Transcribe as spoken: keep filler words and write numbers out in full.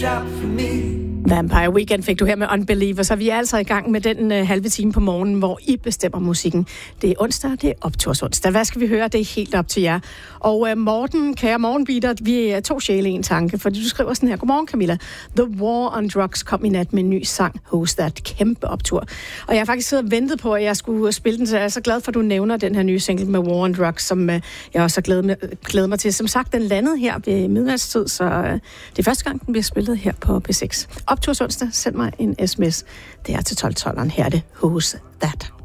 Vampire Weekend fik du her med Unbeliever, så vi er altså i gang med den øh, halve time på morgenen, hvor I bestemmer musikken. Det er onsdag, det er optursonsdag. Hvad skal vi høre? Det er helt op til jer. Og øh, Morten, kære morgenbeater, vi er to sjæle i en tanke, fordi du skriver sådan her. Godmorgen Camilla. The War on Drugs kom i nat med en ny sang, Who's That? Kæmpe optur. Og jeg har faktisk siddet og ventet på, at jeg skulle spille den, så jeg er så glad for, at du nævner den her nye single med War on Drugs, som øh, jeg også har glædet, med, glædet mig til. Som sagt, den landede her ved midnatstid, så øh, det er første gang, den bliver spillet her på P seks. Optursonsdag, send mig en sms. Det er til tolv tolv. Her er det Who's That?